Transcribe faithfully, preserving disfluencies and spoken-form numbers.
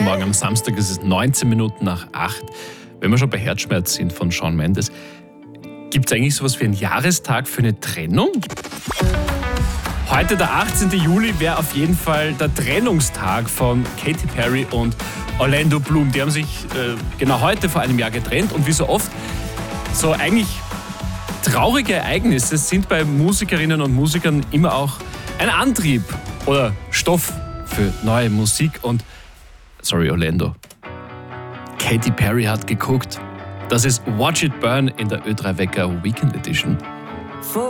Morgen am Samstag ist es neunzehn Minuten nach acht. Wenn wir schon bei Herzschmerz sind von Shawn Mendes, gibt es eigentlich sowas wie einen Jahrestag für eine Trennung? Heute, der achtzehnten Juli, wäre auf jeden Fall der Trennungstag von Katy Perry und Orlando Bloom. Die haben sich äh, genau heute vor einem Jahr getrennt und wie so oft, so eigentlich traurige Ereignisse sind bei Musikerinnen und Musikern immer auch ein Antrieb oder Stoff für neue Musik. Und, sorry Orlando, Katy Perry hat geguckt. Das ist Watch It Burn in der Ö drei Wecker Weekend Edition.